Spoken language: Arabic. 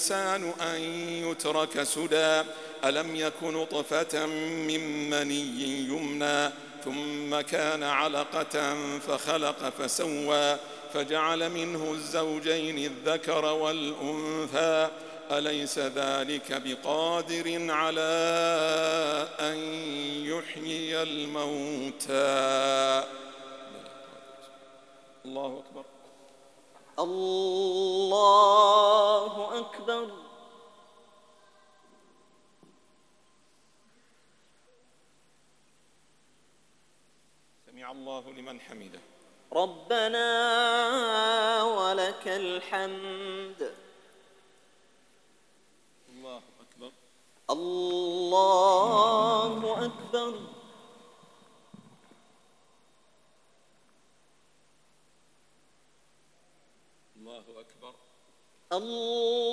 الإنسان أن يترك سدى ألم يك نطفة من مني يمنى ثم كان علقة فخلق فسوى فجعل منه الزوجين الذكر والأنثى أليس ذلك بقادر على أن يحيي الموتى. الله أكبر. الله أكبر. سمع الله لمن حمده. ربنا ولك الحمد. الله أكبر. الله أكبر. الله أكبر. الله